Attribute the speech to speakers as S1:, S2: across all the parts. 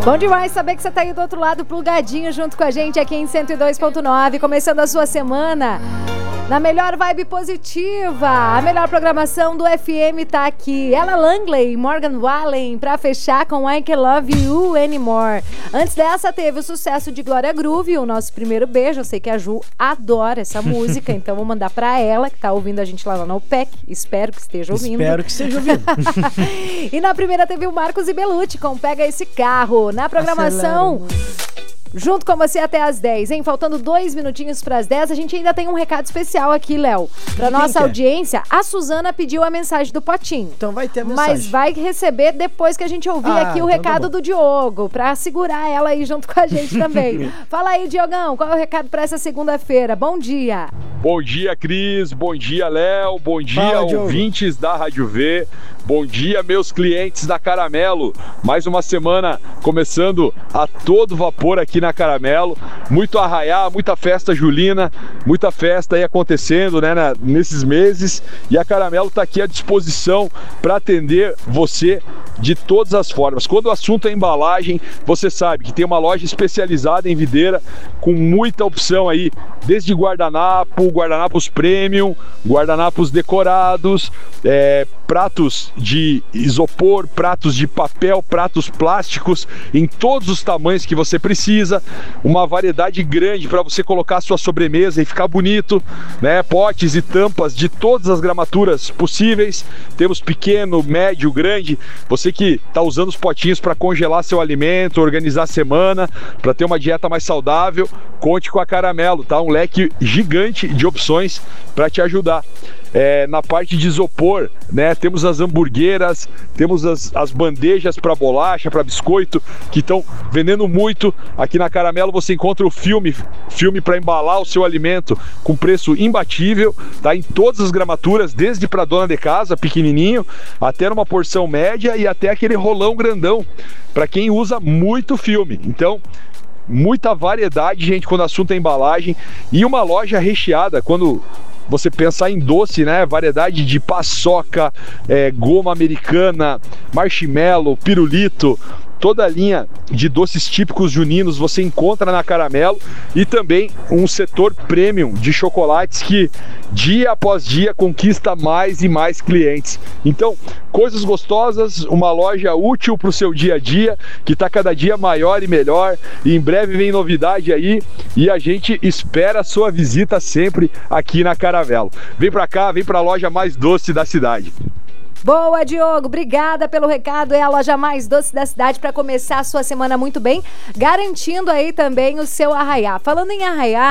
S1: Bom demais saber que você tá aí do outro lado, plugadinho junto com a gente aqui em 102.9, começando a sua semana na melhor vibe positiva. A melhor programação do FM tá aqui. Ella Langley e Morgan Wallen pra fechar com I Can Love You Anymore. Antes dessa teve o sucesso de Glória Groove, o nosso primeiro beijo. Eu sei que a Ju adora essa música, então vou mandar pra ela, que tá ouvindo a gente lá no OPEC. Espero que esteja ouvindo.
S2: Espero que esteja ouvindo.
S1: E na primeira teve o Marcos e Belucci com Pega Esse Carro. Na programação... junto com você até as 10, hein? Faltando 2 minutinhos para as 10, a gente ainda tem um recado especial aqui, Léo. Para nossa audiência, a Suzana pediu a mensagem do Potinho.
S2: Então vai ter a mensagem.
S1: Mas vai receber depois que a gente ouvir aqui o recado do Diogo, para segurar ela aí junto com a gente também. Fala aí, Diogão, qual é o recado para essa segunda-feira? Bom dia.
S3: Bom dia, Cris. Bom dia, Léo. Bom dia, ouvintes da Rádio V. Bom dia, meus clientes da Caramelo. Mais uma semana começando a todo vapor aqui na Caramelo. Muito arraiá, muita festa julina, muita festa aí acontecendo, né, nesses meses. E a Caramelo está aqui à disposição para atender você de todas as formas. Quando o assunto é embalagem, você sabe que tem uma loja especializada em videira com muita opção aí, desde guardanapos premium, guardanapos decorados, pratos de isopor, pratos de papel, pratos plásticos em todos os tamanhos que você precisa, uma variedade grande para você colocar a sua sobremesa e ficar bonito, né? Potes e tampas de todas as gramaturas possíveis, temos pequeno, médio, grande. Você que está usando os potinhos para congelar seu alimento, organizar a semana, para ter uma dieta mais saudável, conte com a Caramelo, tá? Um leque gigante de opções para te ajudar. Na parte de isopor, né, temos as hamburgueras, temos as bandejas para bolacha, para biscoito, que estão vendendo muito. Aqui na Caramelo você encontra o filme para embalar o seu alimento com preço imbatível, tá? Em todas as gramaturas, desde para dona de casa, pequenininho, até numa porção média e até aquele rolão grandão, para quem usa muito filme. Então, muita variedade, gente, quando o assunto é embalagem, e uma loja recheada, quando você pensar em doce, né? Variedade de paçoca, goma americana, marshmallow, pirulito, toda a linha de doces típicos juninos você encontra na Caramelo, e também um setor premium de chocolates que dia após dia conquista mais e mais clientes. Então, coisas gostosas, uma loja útil para o seu dia a dia, que está cada dia maior e melhor, e em breve vem novidade aí, e a gente espera a sua visita sempre aqui na Caramelo. Vem para cá, vem para a loja mais doce da cidade.
S1: Boa, Diogo, obrigada pelo recado. É a loja mais doce da cidade para começar a sua semana muito bem, garantindo aí também o seu arraiá. Falando em arraiá,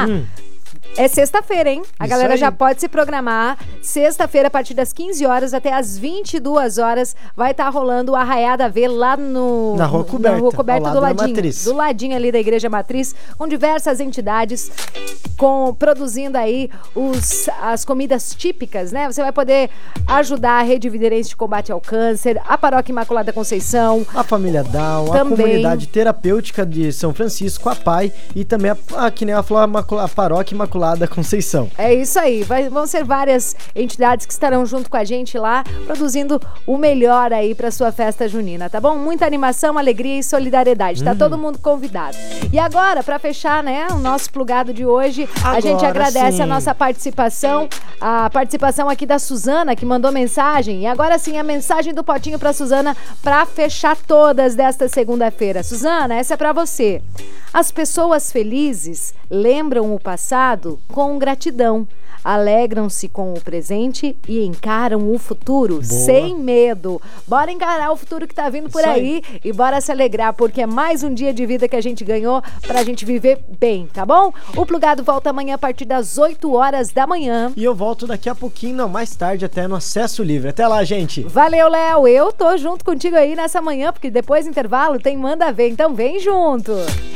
S1: é sexta-feira, hein? A galera já pode se programar. Sexta-feira, a partir das 15 horas até as 22 horas, vai estar rolando o Arraiá da V lá na Rua Coberta do ladinho. Do ladinho ali da Igreja Matriz, com diversas entidades produzindo aí as comidas típicas, né? Você vai poder ajudar a Rede Viderense de Combate ao Câncer, a Paróquia Imaculada Conceição,
S2: a Família Down, a Comunidade Terapêutica de São Francisco, a PAI e também que nem a Paróquia Imaculada Conceição.
S1: É isso aí, vão ser várias entidades que estarão junto com a gente lá, produzindo o melhor aí para sua festa junina, tá bom? Muita animação, alegria e solidariedade, tá todo mundo convidado. E agora, para fechar, né, o nosso plugado de hoje, a gente agradece a nossa participação, a participação aqui da Suzana, que mandou mensagem, e agora sim, a mensagem do Potinho para Suzana, para fechar todas desta segunda-feira. Suzana, essa é para você. As pessoas felizes lembram o passado com gratidão, alegram-se com o presente e encaram o futuro sem medo. Bora encarar o futuro que tá vindo por aí e bora se alegrar, porque é mais um dia de vida que a gente ganhou pra gente viver bem, tá bom? O Plugado volta amanhã a partir das 8 horas da manhã.
S2: E eu volto daqui a pouquinho, não, mais tarde, até no Acesso Livre. Até lá, gente!
S1: Valeu, Léo! Eu tô junto contigo aí nessa manhã, porque depois do intervalo tem Manda Ver, então vem junto!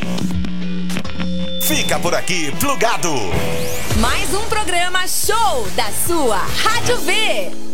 S4: Fica por aqui, Plugado.
S5: Mais um programa show da sua Rádio V.